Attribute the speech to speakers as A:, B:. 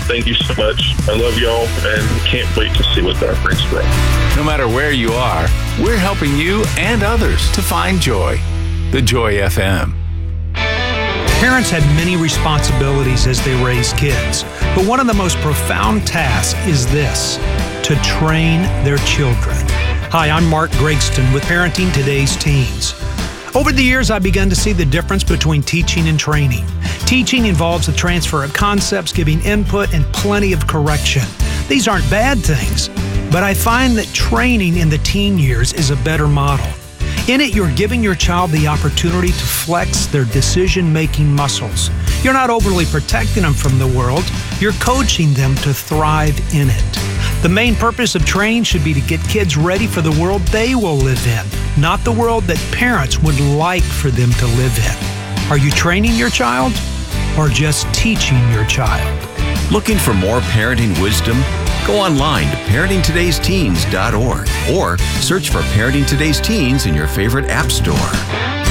A: Thank you so much. I love y'all and can't wait to see what that brings for us.
B: No matter where you are, we're helping you and others to find joy. The Joy FM.
C: Parents have many responsibilities as they raise kids, but one of the most profound tasks is this: to train their children. Hi, I'm Mark Gregston with Parenting Today's Teens. Over the years, I've begun to see the difference between teaching and training. Teaching involves the transfer of concepts, giving input, and plenty of correction. These aren't bad things, but I find that training in the teen years is a better model. In it, you're giving your child the opportunity to flex their decision-making muscles. You're not overly protecting them from the world. You're coaching them to thrive in it. The main purpose of training should be to get kids ready for the world they will live in, not the world that parents would like for them to live in. Are you training your child or just teaching your child?
D: Looking for more parenting wisdom? Go online to parentingtodaysteens.org or search for Parenting Today's Teens in your favorite app store.